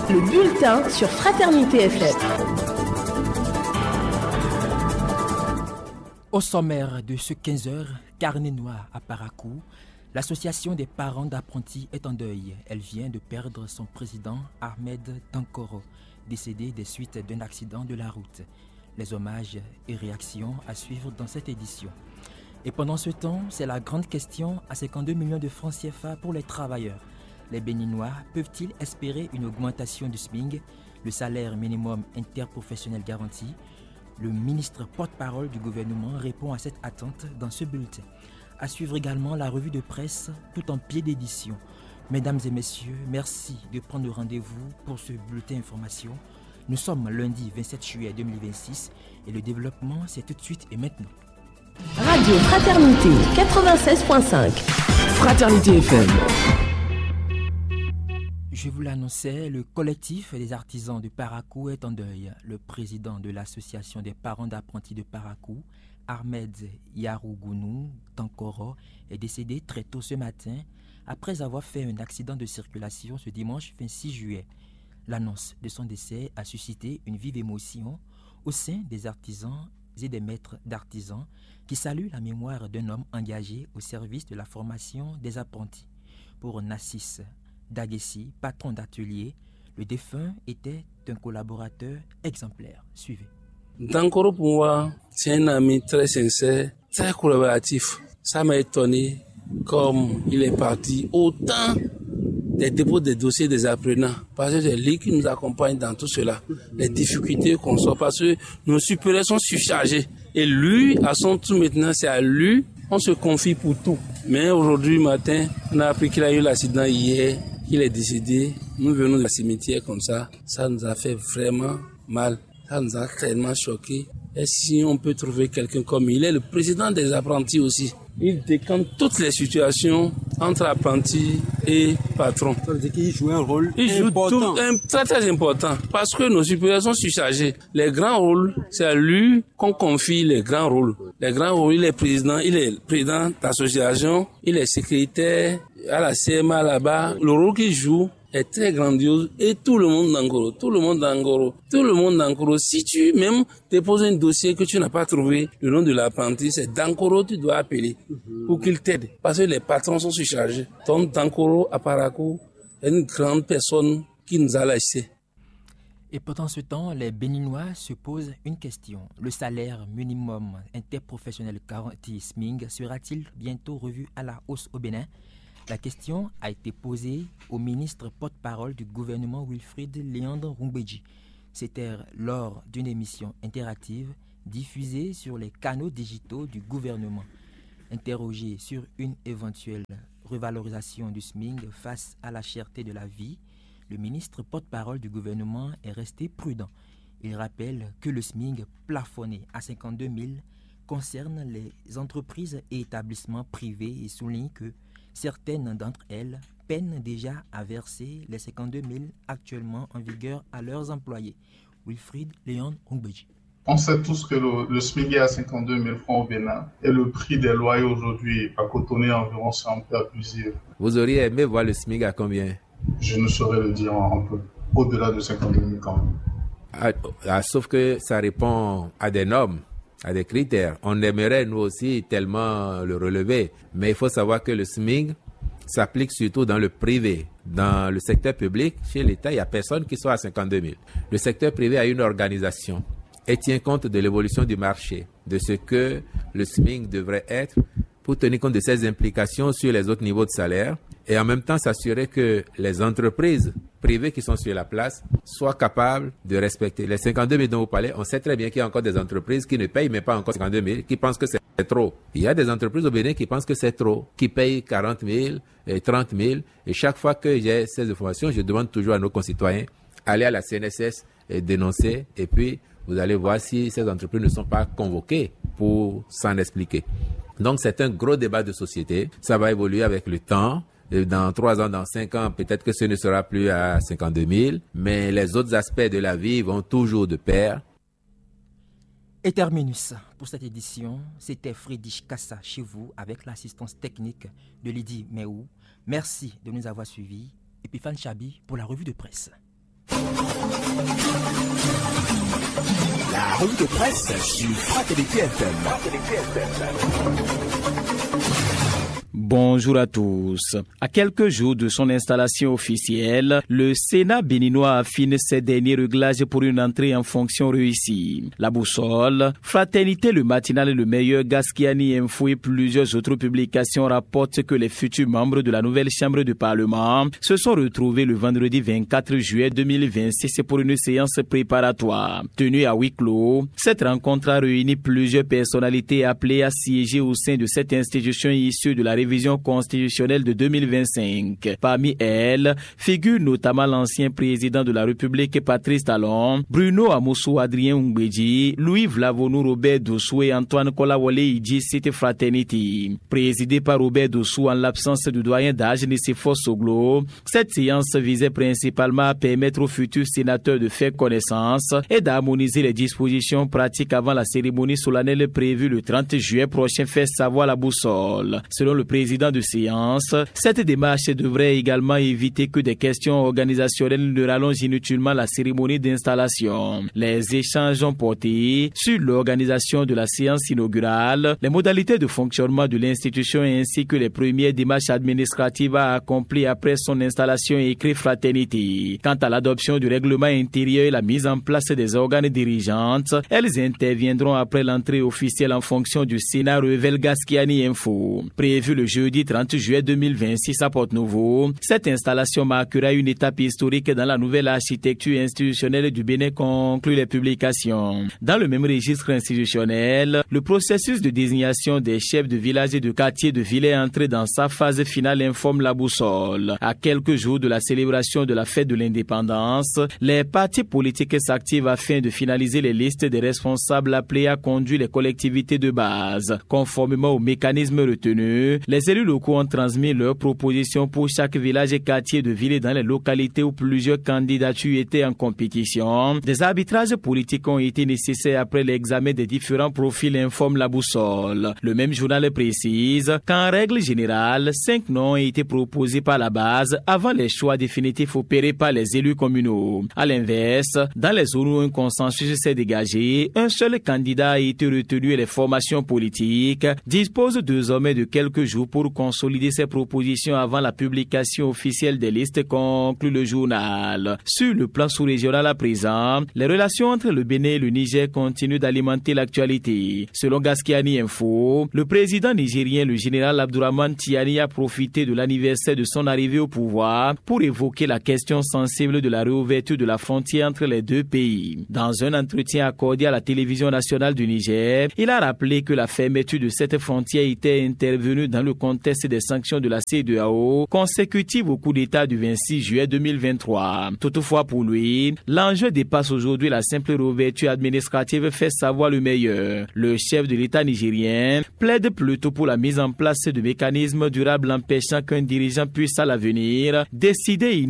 le bulletin sur Fraternité FM. Au sommaire de ce 15h, Carnet noir à Parakou, l'association des parents d'apprentis est en deuil. Elle vient de perdre son président Ahmed Dankoro, décédé des suites d'un accident de la route. Les hommages et réactions à suivre dans cette édition. Et pendant ce temps, c'est la grande question à 52 millions de francs CFA pour les travailleurs. Les Béninois peuvent-ils espérer une augmentation du SMIC, le salaire minimum interprofessionnel garanti? Le ministre porte-parole du gouvernement répond à cette attente dans ce bulletin. À suivre également la revue de presse tout en pied d'édition. Mesdames et messieurs, merci de prendre rendez-vous pour ce bulletin information. Nous sommes lundi 27 juillet 2026 et le développement c'est tout de suite et maintenant. Radio Fraternité 96.5. Fraternité FM. Je vous l'annonçais, le collectif des artisans de Parakou est en deuil. Le président de l'association des parents d'apprentis de Parakou, Ahmed Yarougounou Dankoro, est décédé très tôt ce matin après avoir fait un accident de circulation ce dimanche 26 juillet. L'annonce de son décès a suscité une vive émotion au sein des artisans et des maîtres d'artisans qui saluent la mémoire d'un homme engagé au service de la formation des apprentis. Pour Nassis Dagessi, patron d'atelier, le défunt était un collaborateur exemplaire. Suivez. Dankoro, pour moi, c'est un ami très sincère, très collaboratif. Ça m'a étonné comme il est parti autant des dépôts des dossiers des apprenants. Parce que c'est lui qui nous accompagne dans tout cela. Les difficultés qu'on sort parce que nos supérieurs sont surchargés. Et lui, à son tour maintenant, c'est à lui, on se confie pour tout. Mais aujourd'hui matin, on a appris qu'il a eu l'accident hier, qu'il est décédé. Nous venons du cimetière comme ça. Ça nous a fait vraiment mal. Ça nous a tellement choqués. Et si on peut trouver quelqu'un comme il est le président des apprentis aussi. Il décante toutes les situations entre apprentis et patrons. Ça veut dire qu'il joue un rôle important. Très très important. Parce que nos supérieurs sont surchargés. Les grands rôles, c'est à lui qu'on confie les grands rôles. Les grands rôles, il est président d'association, il est secrétaire à la CMA là-bas. Le rôle qu'il joue est très grandiose et tout le monde d'Angoro. Si tu même déposes un dossier que tu n'as pas trouvé, le nom de l'apprenti, c'est Dankoro, tu dois appeler pour qu'il t'aide. Parce que les patrons sont surchargés. Donc Dankoro à Parakou est une grande personne qui nous a laissés. Et pendant ce temps, les Béninois se posent une question. Le salaire minimum interprofessionnel garanti SMIC sera-t-il bientôt revu à la hausse au Bénin? La question a été posée au ministre porte-parole du gouvernement Wilfried Léandre Rumbedji. C'était lors d'une émission interactive diffusée sur les canaux digitaux du gouvernement. Interrogé sur une éventuelle revalorisation du SMIC face à la cherté de la vie, le ministre porte-parole du gouvernement est resté prudent. Il rappelle que le SMIC plafonné à 52 000 concerne les entreprises et établissements privés et souligne que certaines d'entre elles peinent déjà à verser les 52 000 actuellement en vigueur à leurs employés. Wilfried Léandre Rumbedji. On sait tous que le SMIC est à 52 000 francs au Bénin et le prix des loyers aujourd'hui à Cotonou environ, c'est un peu abusif. Vous auriez aimé voir le SMIC à combien? Je ne saurais le dire un peu au-delà de 52 000 quand même. Sauf que ça répond à des normes, à des critères. On aimerait nous aussi tellement le relever, mais il faut savoir que le SMIC s'applique surtout dans le privé. Dans le secteur public, chez l'État, il n'y a personne qui soit à 52 000. Le secteur privé a une organisation et tient compte de l'évolution du marché, de ce que le SMIC devrait être pour tenir compte de ses implications sur les autres niveaux de salaire et en même temps s'assurer que les entreprises privées qui sont sur la place soient capables de respecter. Les 52 000 dont vous parlez, on sait très bien qu'il y a encore des entreprises qui ne payent même pas encore 52 000, qui pensent que c'est trop. Il y a des entreprises au Bénin qui pensent que c'est trop, qui payent 40 000 et 30 000. Et chaque fois que j'ai ces informations, je demande toujours à nos concitoyens aller à la CNSS et dénoncer. Et puis, vous allez voir si ces entreprises ne sont pas convoquées pour s'en expliquer. Donc, c'est un gros débat de société. Ça va évoluer avec le temps. Dans 3 ans, dans 5 ans, peut-être que ce ne sera plus à 52 000. Mais les autres aspects de la vie vont toujours de pair. Et terminus pour cette édition, c'était Friedrich Kassa chez vous avec l'assistance technique de Lydie Meou. Merci de nous avoir suivis. Et puis Fan Chabi pour la revue de presse. La revue de presse sur Fraternité FM. Bonjour à tous. À quelques jours de son installation officielle, le Sénat béninois affine ses derniers réglages pour une entrée en fonction réussie. La Boussole, Fraternité, le Matinal et le Meilleur, Gaskiani Info et plusieurs autres publications rapportent que les futurs membres de la nouvelle Chambre du Parlement se sont retrouvés le vendredi 24 juillet 2026 pour une séance préparatoire. Tenue à huis clos, cette rencontre a réuni plusieurs personnalités appelées à siéger au sein de cette institution issue de la révision constitutionnelle de 2025. Parmi elles, figure notamment l'ancien président de la République Patrice Talon, Bruno Amousou Adrien Ungbeji, Louis Vlavonou Robert Dossou et Antoine Kolawole Idji Cité Fraternity. Présidée par Robert Dossou en l'absence du doyen d'âge Nicéphore Soglo, cette séance visait principalement à permettre aux futurs sénateurs de faire connaissance et d'harmoniser les dispositions pratiques avant la cérémonie solennelle prévue le 30 juillet prochain, fait savoir la Boussole. Selon le président de séance, cette démarche devrait également éviter que des questions organisationnelles ne rallongent inutilement la cérémonie d'installation. Les échanges ont porté sur l'organisation de la séance inaugurale, les modalités de fonctionnement de l'institution ainsi que les premières démarches administratives à accomplir après son installation, écrit Fraternité. Quant à l'adoption du règlement intérieur et la mise en place des organes dirigeantes, elles interviendront après l'entrée officielle en fonction du Sénat, révèle Gaskiani Info. Prévu le jeudi 30 juillet 2026 à Porte-Nouveau, cette installation marquera une étape historique dans la nouvelle architecture institutionnelle du Bénin, conclut les publications. Dans le même registre institutionnel, le processus de désignation des chefs de village et de quartier de ville est entré dans sa phase finale, informe la Boussole. À quelques jours de la célébration de la fête de l'indépendance, les partis politiques s'activent afin de finaliser les listes des responsables appelés à conduire les collectivités de base. Conformément au mécanisme retenu, les élus locaux ont transmis leurs propositions pour chaque village et quartier de ville dans les localités où plusieurs candidatures étaient en compétition. Des arbitrages politiques ont été nécessaires après l'examen des différents profils, informe la Boussole. Le même journal précise qu'en règle générale, 5 noms ont été proposés par la base avant les choix définitifs opérés par les élus communaux. À l'inverse, dans les zones où un consensus s'est dégagé, un seul candidat a été retenu et les formations politiques disposent désormais de quelques jours pour consolider ses propositions avant la publication officielle des listes, conclut le journal. Sur le plan sous-régional à présent, les relations entre le Bénin et le Niger continuent d'alimenter l'actualité. Selon Gaskiani Info, le président nigérien, le général Abdourahmane Tiani, a profité de l'anniversaire de son arrivée au pouvoir pour évoquer la question sensible de la réouverture de la frontière entre les deux pays. Dans un entretien accordé à la télévision nationale du Niger, il a rappelé que la fermeture de cette frontière était intervenue dans le contexte des sanctions de la CEDEAO consécutives au coup d'État du 26 juillet 2023. Toutefois, pour lui, l'enjeu dépasse aujourd'hui la simple réouverture administrative, fait savoir le Meilleur. Le chef de l'État nigérien plaide plutôt pour la mise en place de mécanismes durables empêchant qu'un dirigeant puisse à l'avenir décider